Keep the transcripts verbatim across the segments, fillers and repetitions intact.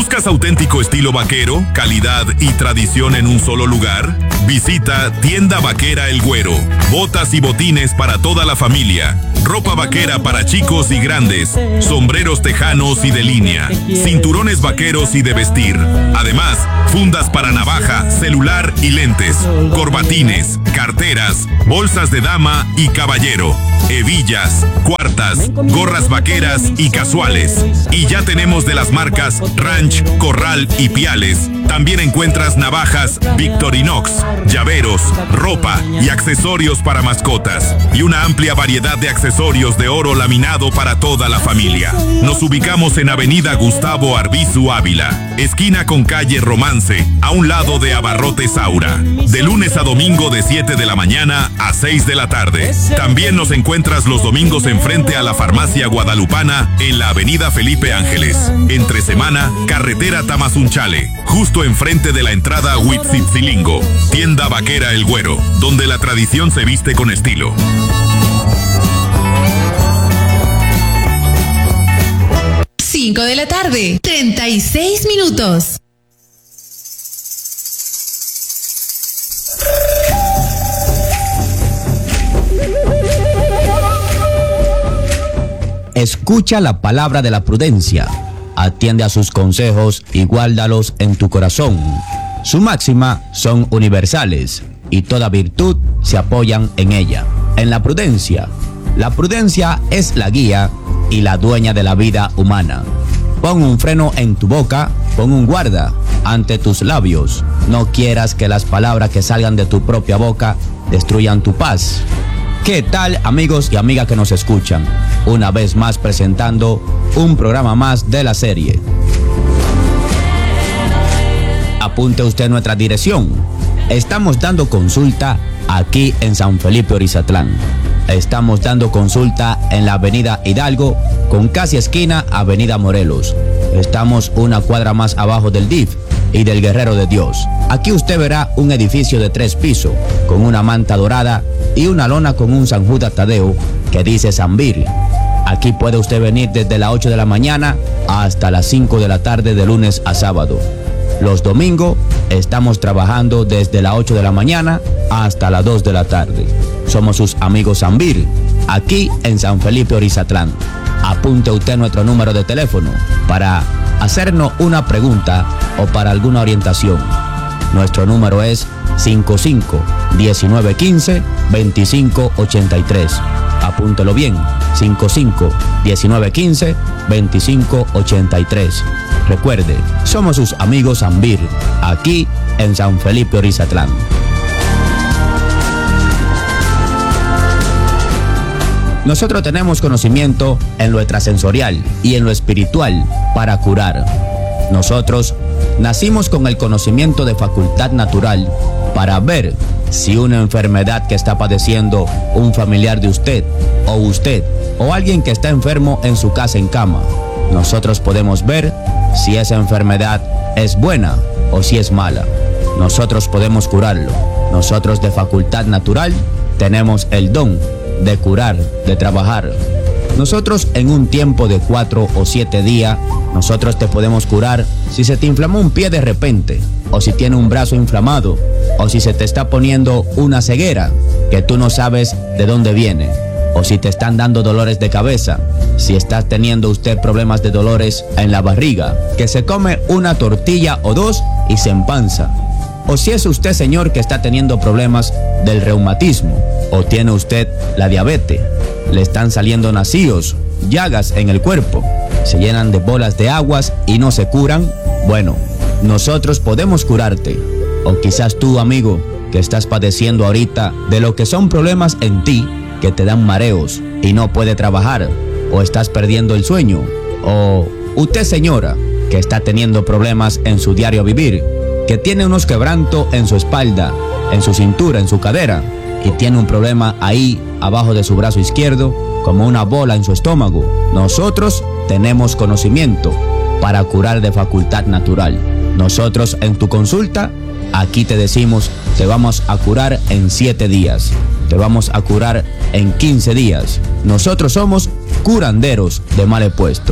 ¿Buscas auténtico estilo vaquero, calidad y tradición en un solo lugar? Visita Tienda Vaquera El Güero. Botas y botines para toda la familia. Ropa vaquera para chicos y grandes. Sombreros tejanos y de línea. Cinturones vaqueros y de vestir. Además, fundas para navaja, celular y lentes. Corbatines, carteras, bolsas de dama y caballero. Hebillas, cuartas, gorras vaqueras y casuales. Y ya tenemos de las marcas Ranch, Corral y Piales. También encuentras navajas Victorinox, llaveros, ropa y accesorios para mascotas. Y una amplia variedad de accesorios de oro laminado para toda la familia. Nos ubicamos en Avenida Gustavo Arbizu Ávila, esquina con calle Romance, a un lado de Abarrotes Aura. De lunes a domingo de siete de la mañana a seis de la tarde. También nos encuentras los domingos enfrente a la Farmacia Guadalupana en la Avenida Felipe Ángeles. Entre semana, carretera Tamazunchale, justo enfrente de la entrada a Huitzitzilingo. Tienda Vaquera El Güero, donde la tradición se viste con estilo. cinco de la tarde, treinta y seis minutos. Escucha la palabra de la prudencia, atiende a sus consejos y guárdalos en tu corazón. Su máxima son universales y toda virtud se apoyan en ella. En la prudencia, la prudencia es la guía y la dueña de la vida humana. Pon un freno en tu boca, pon un guarda ante tus labios. No quieras que las palabras que salgan de tu propia boca destruyan tu paz. ¿Qué tal, amigos y amigas que nos escuchan? Una vez más presentando un programa más de la serie. Apunte usted nuestra dirección. Estamos dando consulta aquí en San Felipe Orizatlán. Estamos dando consulta en la Avenida Hidalgo con casi esquina Avenida Morelos. Estamos una cuadra más abajo del D I F y del Guerrero de Dios. Aquí usted verá un edificio de tres pisos con una manta dorada y una lona con un San Judas Tadeo que dice Sanvir. Aquí puede usted venir desde las ocho de la mañana hasta las cinco de la tarde de lunes a sábado. Los domingos estamos trabajando desde las ocho de la mañana hasta las dos de la tarde. Somos sus amigos Sanvir, aquí en San Felipe Orizatlán. Apunte usted nuestro número de teléfono para hacernos una pregunta o para alguna orientación. Nuestro número es cinco cinco, diecinueve quince, veinticinco ochenta y tres. Apúntelo bien, cinco cinco, diecinueve quince, veinticinco ochenta y tres. Recuerde, somos sus amigos Sanvir, aquí en San Felipe Orizatlán. Nosotros tenemos conocimiento en lo extrasensorial y en lo espiritual para curar. Nosotros nacimos con el conocimiento de facultad natural para ver si una enfermedad que está padeciendo un familiar de usted o usted o alguien que está enfermo en su casa en cama, nosotros podemos ver si esa enfermedad es buena o si es mala. Nosotros podemos curarlo. Nosotros de facultad natural tenemos el don de curar, de trabajar. Nosotros en un tiempo de cuatro o siete días, nosotros te podemos curar si se te inflamó un pie de repente, o si tiene un brazo inflamado, o si se te está poniendo una ceguera que tú no sabes de dónde viene, o si te están dando dolores de cabeza, si estás teniendo usted problemas de dolores en la barriga, que se come una tortilla o dos y se empanza. O si es usted, señor, que está teniendo problemas del reumatismo, o tiene usted la diabetes, le están saliendo nacíos, llagas en el cuerpo, se llenan de bolas de aguas y no se curan, bueno, nosotros podemos curarte. O quizás tú, amigo, que estás padeciendo ahorita de lo que son problemas en ti, que te dan mareos y no puede trabajar, o estás perdiendo el sueño, o usted, señora, que está teniendo problemas en su diario vivir, que tiene unos quebrantos en su espalda, en su cintura, en su cadera, y tiene un problema ahí abajo de su brazo izquierdo, como una bola en su estómago. Nosotros tenemos conocimiento para curar de facultad natural. Nosotros en tu consulta, aquí te decimos, te vamos a curar en siete días, te vamos a curar en quince días. Nosotros somos curanderos de mal puesto.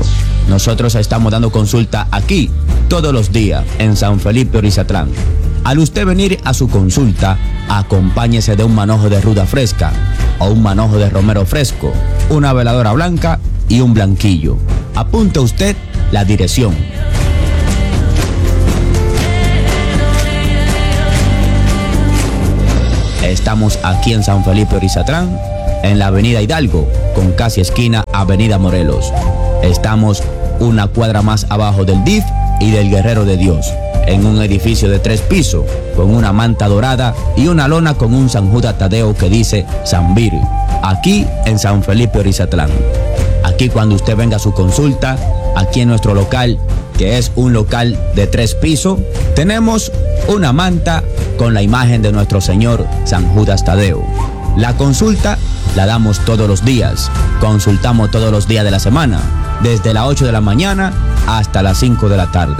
nosotros estamos dando consulta aquí todos los días en San Felipe Orizatlán. Al usted venir a su consulta, acompáñese de un manojo de ruda fresca o un manojo de romero fresco, una veladora blanca y un blanquillo. Apunte usted la dirección. Estamos aquí en San Felipe Orizatlán, en la avenida Hidalgo, con casi esquina avenida Morelos. Estamos una cuadra más abajo del D I F y del Guerrero de Dios, en un edificio de tres pisos, con una manta dorada y una lona con un San Judas Tadeo que dice San Vir, aquí en San Felipe Orizatlán. Aquí cuando usted venga a su consulta, aquí en nuestro local, que es un local de tres pisos, tenemos una manta con la imagen de nuestro Señor San Judas Tadeo. La consulta la damos todos los días, consultamos todos los días de la semana, desde las ocho de la mañana hasta las cinco de la tarde.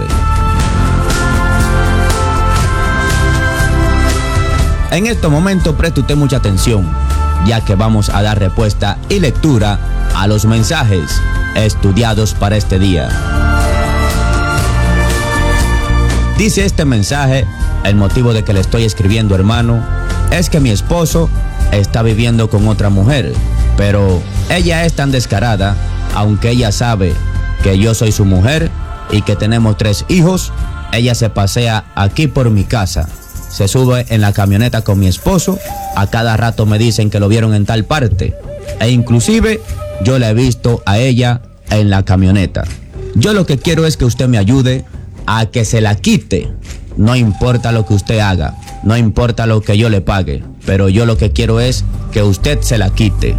En este momento preste usted mucha atención, ya que vamos a dar respuesta y lectura a los mensajes estudiados para este día. Dice este mensaje: el motivo de que le estoy escribiendo, hermano, es que mi esposo está viviendo con otra mujer, pero ella es tan descarada, aunque ella sabe que yo soy su mujer y que tenemos tres hijos, ella se pasea aquí por mi casa, se sube en la camioneta con mi esposo, a cada rato me dicen que lo vieron en tal parte, e inclusive yo la he visto a ella en la camioneta. Yo lo que quiero es que usted me ayude a que se la quite. No importa lo que usted haga, no importa lo que yo le pague, pero yo lo que quiero es que usted se la quite.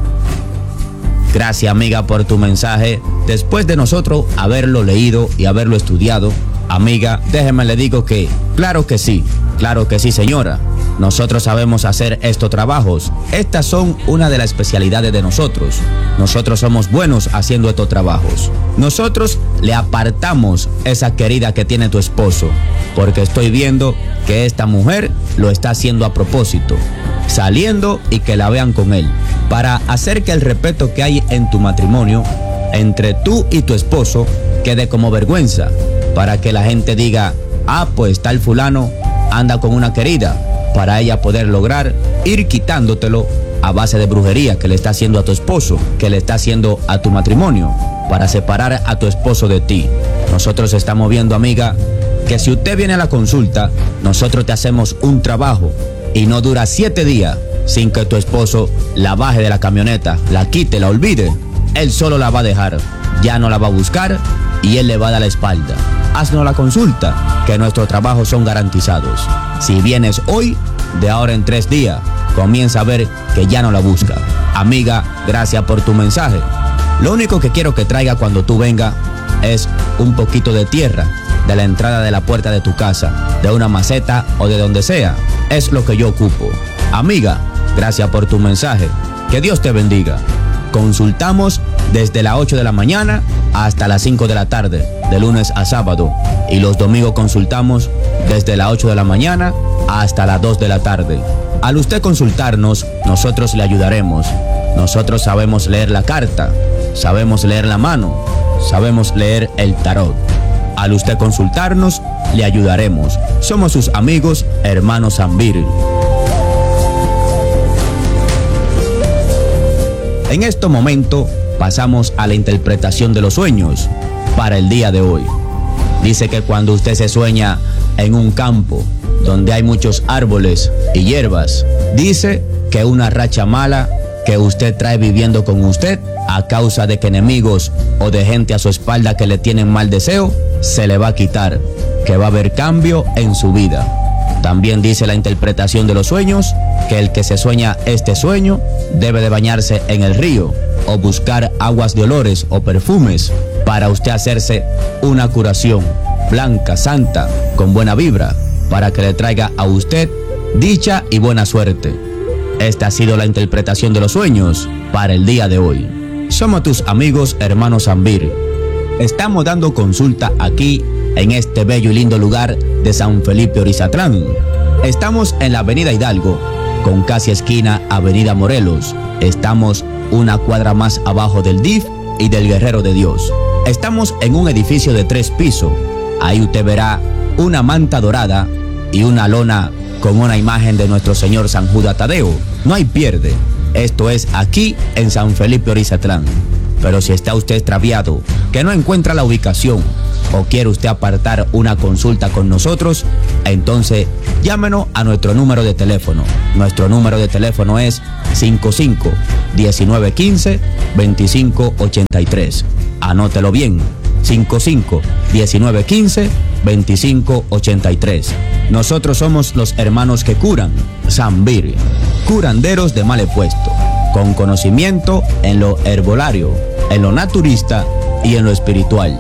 Gracias, amiga, por tu mensaje. Después de nosotros haberlo leído y haberlo estudiado, amiga, déjeme le digo que claro que sí, claro que sí, señora. Nosotros sabemos hacer estos trabajos. Estas son una de las especialidades de nosotros. Nosotros somos buenos haciendo estos trabajos. Nosotros le apartamos esa querida que tiene tu esposo, porque estoy viendo que esta mujer lo está haciendo a propósito, saliendo y que la vean con él, para hacer que el respeto que hay en tu matrimonio, entre tú y tu esposo, quede como vergüenza, para que la gente diga, ah, pues tal fulano anda con una querida, para ella poder lograr ir quitándotelo a base de brujería que le está haciendo a tu esposo, que le está haciendo a tu matrimonio, para separar a tu esposo de ti. Nosotros estamos viendo, amiga, que si usted viene a la consulta, nosotros te hacemos un trabajo y no dura siete días sin que tu esposo la baje de la camioneta, la quite, la olvide. Él solo la va a dejar, ya no la va a buscar y él le va a dar la espalda. Haznos la consulta, que nuestros trabajos son garantizados. Si vienes hoy, de ahora en tres días, comienza a ver que ya no la busca. Amiga, gracias por tu mensaje. Lo único que quiero que traiga cuando tú vengas es un poquito de tierra de la entrada de la puerta de tu casa, de una maceta o de donde sea. Es lo que yo ocupo. Amiga, gracias por tu mensaje. Que Dios te bendiga. Consultamos desde las ocho de la mañana hasta las cinco de la tarde, de lunes a sábado. Y los domingos consultamos desde las ocho de la mañana hasta las dos de la tarde. Al usted consultarnos, nosotros le ayudaremos. Nosotros sabemos leer la carta, sabemos leer la mano, sabemos leer el tarot. Al usted consultarnos, le ayudaremos. Somos sus amigos, hermanos San Vir. En este momento pasamos a la interpretación de los sueños para el día de hoy. Dice que cuando usted se sueña en un campo donde hay muchos árboles y hierbas, dice que una racha mala que usted trae viviendo con usted a causa de que enemigos o de gente a su espalda que le tienen mal deseo, se le va a quitar, que va a haber cambio en su vida. También dice la interpretación de los sueños que el que se sueña este sueño debe de bañarse en el río o buscar aguas de olores o perfumes para usted hacerse una curación blanca, santa, con buena vibra, para que le traiga a usted dicha y buena suerte. Esta ha sido la interpretación de los sueños para el día de hoy. Somos tus amigos, hermanos San Vir. Estamos dando consulta aquí en este bello y lindo lugar de San Felipe Orizatlán. Estamos en la avenida Hidalgo, con casi esquina avenida Morelos. Estamos una cuadra más abajo del D I F y del Guerrero de Dios. Estamos en un edificio de tres pisos. Ahí usted verá una manta dorada y una lona con una imagen de nuestro Señor San Judas Tadeo. No hay pierde. Esto es aquí en San Felipe Orizatlán. Pero si está usted extraviado, que no encuentra la ubicación o quiere usted apartar una consulta con nosotros, entonces llámenos a nuestro número de teléfono. Nuestro número de teléfono es cinco cinco, diecinueve quince, veinticinco ochenta y tres. Anótelo bien, cinco cinco, diecinueve quince, veinticinco ochenta y tres. Nosotros somos los hermanos que curan, Sambir, curanderos de mal puesto, con conocimiento en lo herbolario, en lo naturista y en lo espiritual.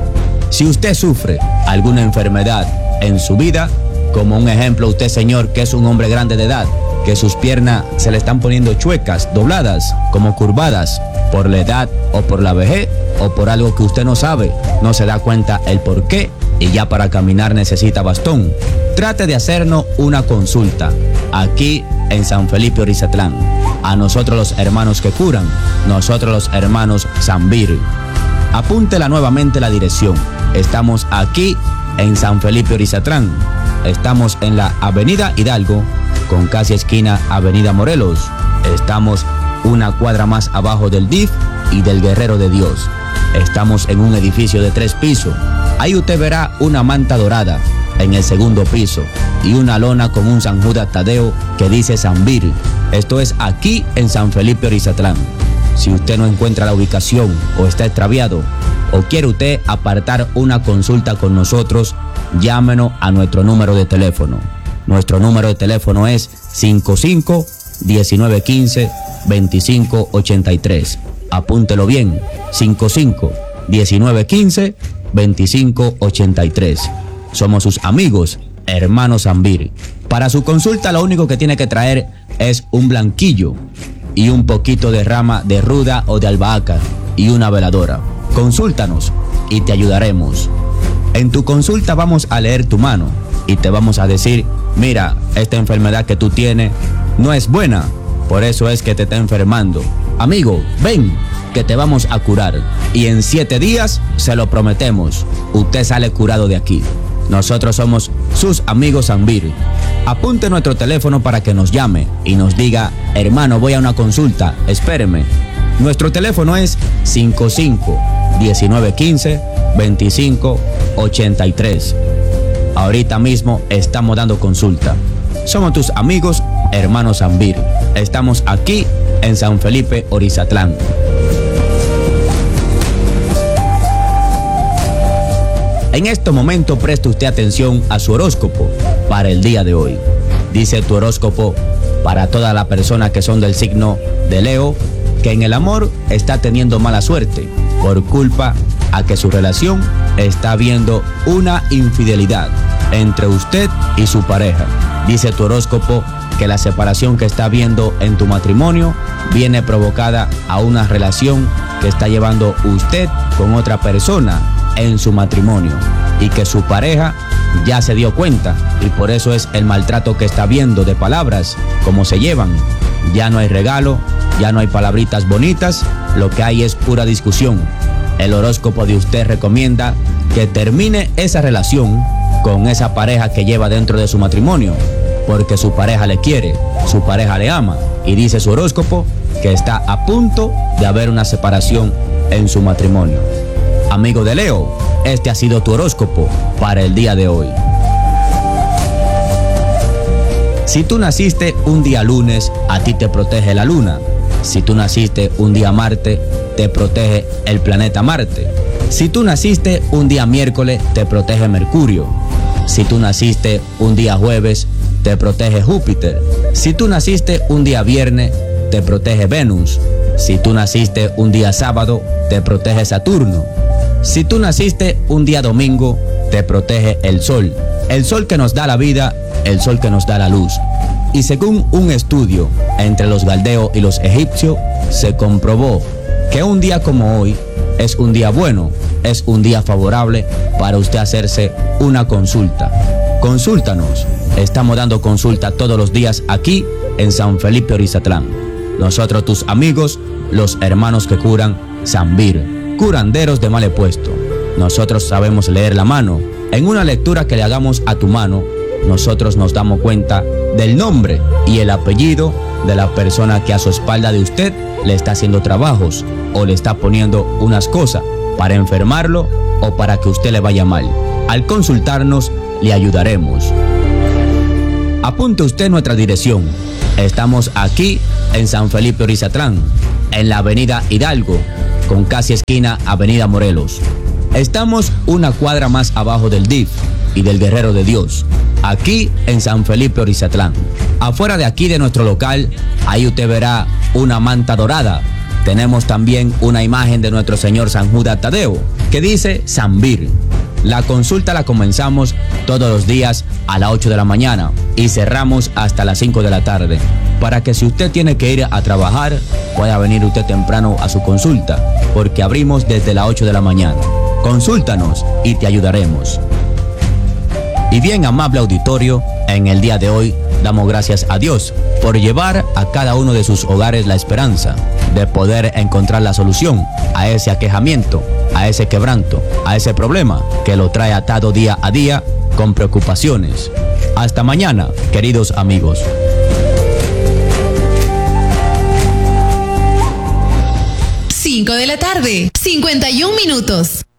Si usted sufre alguna enfermedad en su vida, como un ejemplo usted, señor, que es un hombre grande de edad, que sus piernas se le están poniendo chuecas, dobladas, como curvadas, por la edad o por la vejez o por algo que usted no sabe, no se da cuenta el por qué y ya para caminar necesita bastón, trate de hacernos una consulta aquí en San Felipe Orizatlán. A nosotros los hermanos que curan, nosotros los hermanos Sambir. Apúntela nuevamente la dirección. Estamos aquí en San Felipe Orizatlán. Estamos en la Avenida Hidalgo, con casi esquina Avenida Morelos. Estamos una cuadra más abajo del D I F y del Guerrero de Dios. Estamos en un edificio de tres pisos. Ahí usted verá una manta dorada en el segundo piso y una lona con un San Judas Tadeo que dice Sambir. Esto es aquí en San Felipe Orizatlán. Si usted no encuentra la ubicación o está extraviado o quiere usted apartar una consulta con nosotros, llámenos a nuestro número de teléfono. Nuestro número de teléfono es cinco cinco, diecinueve quince, veinticinco ochenta y tres. Apúntelo bien, cinco cinco, diecinueve quince, veinticinco ochenta y tres. Somos sus amigos, hermanos Sambir. Para su consulta lo único que tiene que traer es un blanquillo y un poquito de rama de ruda o de albahaca y una veladora. Consúltanos y te ayudaremos. En tu consulta vamos a leer tu mano y te vamos a decir, mira, esta enfermedad que tú tienes no es buena, por eso es que te está enfermando. Amigo, ven, que te vamos a curar y en siete días, se lo prometemos, usted sale curado de aquí. Nosotros somos sus amigos Sambir. Apunte nuestro teléfono para que nos llame y nos diga, hermano, voy a una consulta, espéreme. Nuestro teléfono es cinco cinco, diecinueve quince, veinticinco ochenta y tres. Ahorita mismo estamos dando consulta. Somos tus amigos, hermanos Sambir. Estamos aquí en San Felipe Orizatlán. En este momento preste usted atención a su horóscopo para el día de hoy. Dice tu horóscopo para todas las personas que son del signo de Leo, que en el amor está teniendo mala suerte por culpa a que su relación está viendo una infidelidad entre usted y su pareja. Dice tu horóscopo que la separación que está viendo en tu matrimonio viene provocada a una relación que está llevando usted con otra persona en su matrimonio y que su pareja ya se dio cuenta y por eso es el maltrato que está viendo de palabras, cómo se llevan. Ya no hay regalo, ya no hay palabritas bonitas, lo que hay es pura discusión. El horóscopo de usted recomienda que termine esa relación con esa pareja que lleva dentro de su matrimonio, porque su pareja le quiere, su pareja le ama y dice su horóscopo que está a punto de haber una separación en su matrimonio. Amigo de Leo, este ha sido tu horóscopo para el día de hoy. Si tú naciste un día lunes, a ti te protege la luna. Si tú naciste un día martes, te protege el planeta Marte. Si tú naciste un día miércoles, te protege Mercurio. Si tú naciste un día jueves, te protege Júpiter. Si tú naciste un día viernes, te protege Venus. Si tú naciste un día sábado, te protege Saturno. Si tú naciste un día domingo, te protege el sol. El sol que nos da la vida, el sol que nos da la luz. Y según un estudio entre los galdeos y los egipcios, se comprobó que un día como hoy es un día bueno, es un día favorable para usted hacerse una consulta. Consúltanos. Estamos dando consulta todos los días aquí en San Felipe Orizatlán. Nosotros, tus amigos, los hermanos que curan, Sambir, curanderos de mal puesto. Nosotros sabemos leer la mano. En una lectura que le hagamos a tu mano, nosotros nos damos cuenta del nombre y el apellido de la persona que a su espalda de usted le está haciendo trabajos o le está poniendo unas cosas para enfermarlo o para que usted le vaya mal. Al consultarnos, le ayudaremos. Apunte usted nuestra dirección. Estamos aquí en San Felipe Orizatlán, en la avenida Hidalgo, con casi esquina avenida Morelos. Estamos una cuadra más abajo del D I F y del Guerrero de Dios, aquí en San Felipe Orizatlán. Afuera de aquí de nuestro local, ahí usted verá una manta dorada. Tenemos también una imagen de nuestro Señor San Judas Tadeo, que dice Sambir. La consulta la comenzamos todos los días a las ocho de la mañana y cerramos hasta las cinco de la tarde, para que si usted tiene que ir a trabajar, pueda venir usted temprano a su consulta, porque abrimos desde las ocho de la mañana. Consúltanos y te ayudaremos. Y bien, amable auditorio, en el día de hoy damos gracias a Dios por llevar a cada uno de sus hogares la esperanza de poder encontrar la solución a ese aquejamiento, a ese quebranto, a ese problema que lo trae atado día a día con preocupaciones. Hasta mañana, queridos amigos. cinco de la tarde, cincuenta y un minutos.